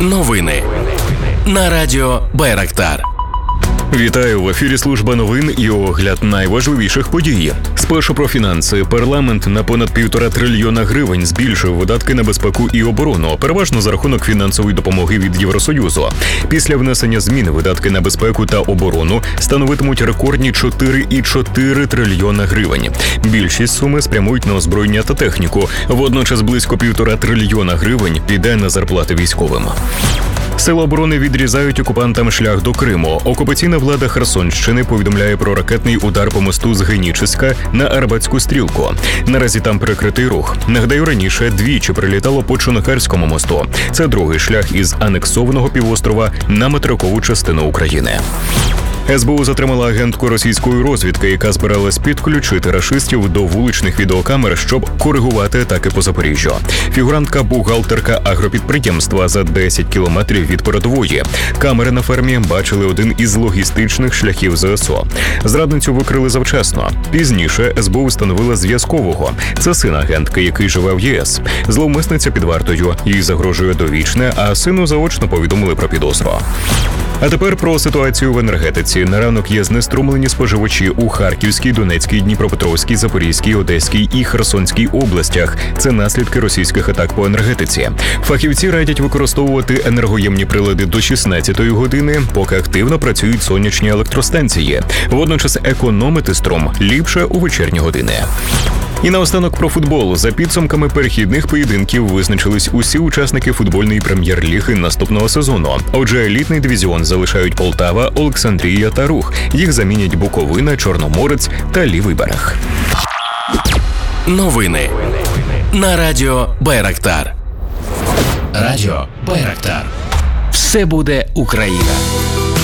Новини на радіо Байрактар. Вітаю, в ефірі служба новин і огляд найважливіших подій. Спершу про фінанси. Парламент на понад 1,5 трильйона гривень збільшив видатки на безпеку і оборону, переважно за рахунок фінансової допомоги від Євросоюзу. Після внесення змін видатки на безпеку та оборону становитимуть рекордні 4,4 трильйона гривень. Більшість суми спрямують на озброєння та техніку. Водночас близько 1,5 трильйона гривень піде на зарплати військовим. Сили оборони відрізають окупантам шлях до Криму. Окупаційна влада Херсонщини повідомляє про ракетний удар по мосту з Генічеська на Арбатську стрілку. Наразі там перекритий рух. Нагадаю, раніше двічі прилітало по Чонохарському мосту. Це другий шлях із анексованого півострова на материкову частину України. СБУ затримала агентку російської розвідки, яка збиралась підключити рашистів до вуличних відеокамер, щоб коригувати атаки по Запоріжжю. Фігурантка – бухгалтерка агропідприємства за 10 кілометрів від передової. Камери на фермі бачили один із логістичних шляхів ЗСУ. Зрадницю викрили завчасно. Пізніше СБУ встановила зв'язкового. Це син агентки, який живе в ЄС. Зловмисниця під вартою. Їй загрожує довічне, а сину заочно повідомили про підозру. А тепер про ситуацію в енергетиці. На ранок є знеструмлені споживачі у Харківській, Донецькій, Дніпропетровській, Запорізькій, Одеській і Херсонській областях. Це наслідки російських атак по енергетиці. Фахівці радять використовувати енергоємні прилади до 16-ї години, поки активно працюють сонячні електростанції. Водночас економити струм ліпше у вечірні години. І наостанок про футбол. За підсумками перехідних поєдинків визначились усі учасники футбольної прем'єр-ліги наступного сезону. Отже, елітний дивізіон залишають Полтава, Олександрія та Рух. Їх замінять Буковина, Чорноморець та Лівий берег. Новини на радіо Байрактар. Радіо Байрактар. Все буде Україна.